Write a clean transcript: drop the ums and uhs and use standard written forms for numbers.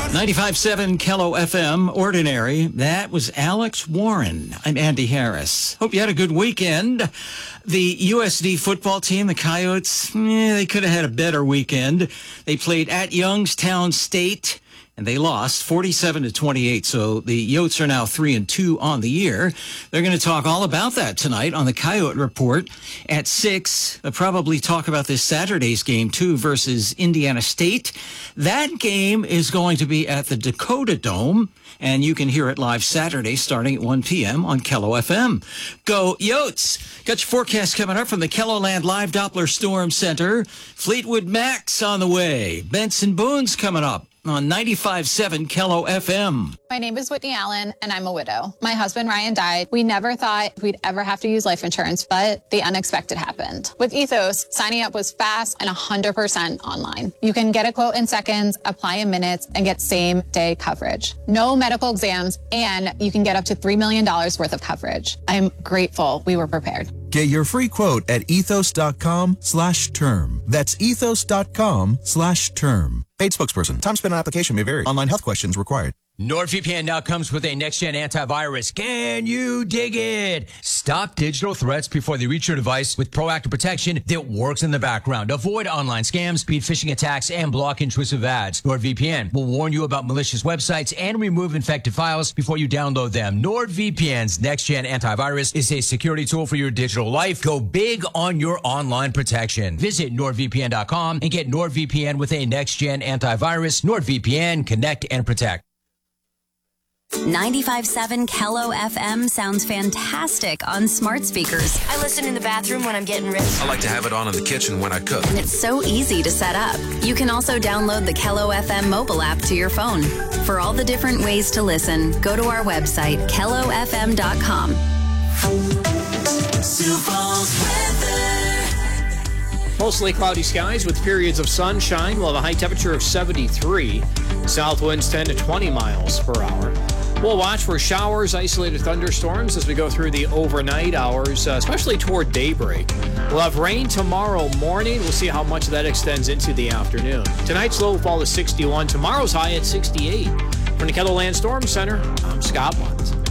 95.7 Kello FM, Ordinary. That was Alex Warren. I'm Andy Harris. Hope you had a good weekend. The USD football team, the Coyotes, they could have had a better weekend. They played at Youngstown State, and they lost 47-28. So the Yotes are now 3-2 on the year. They're going to talk all about that tonight on the Coyote Report at 6. They'll probably talk about this Saturday's game, too, versus Indiana State. That game is going to be at the Dakota Dome, and you can hear it live Saturday starting at 1 p.m. on Kello FM. Go Yotes! Got your forecast coming up from the KELOLAND Live Doppler Storm Center. Fleetwood Mac's on the way. Benson Boone's coming up on 95.7 Kello FM. My name is Whitney Allen, and I'm a widow. My husband, Ryan, died. We never thought we'd ever have to use life insurance, but the unexpected happened. With Ethos, signing up was fast and 100% online. You can get a quote in seconds, apply in minutes, and get same-day coverage. No medical exams, and you can get up to $3 million worth of coverage. I'm grateful we were prepared. Get your free quote at ethos.com/term. That's ethos.com/term. Paid spokesperson. Time spent on application may vary. Online health questions required. NordVPN now comes with a next-gen antivirus. Can you dig it? Stop digital threats before they reach your device with proactive protection that works in the background. Avoid online scams, beat phishing attacks, and block intrusive ads. NordVPN will warn you about malicious websites and remove infected files before you download them. NordVPN's next-gen antivirus is a security tool for your digital life. Go big on your online protection. Visit NordVPN.com and get NordVPN with a next-gen antivirus. NordVPN, connect and protect. 95.7 Kello FM sounds fantastic on smart speakers. I listen in the bathroom when I'm getting ready. I like to have it on in the kitchen when I cook. And it's so easy to set up. You can also download the Kello FM mobile app to your phone. For all the different ways to listen, go to our website, kellofm.com. Mostly cloudy skies with periods of sunshine. We'll have a high temperature of 73. South winds 10 to 20 miles per hour. We'll watch for showers, isolated thunderstorms as we go through the overnight hours, especially toward daybreak. We'll have rain tomorrow morning. We'll see how much of that extends into the afternoon. Tonight's low will fall to 61. Tomorrow's high at 68. From the KELOLAND Storm Center, I'm Scott Lunt.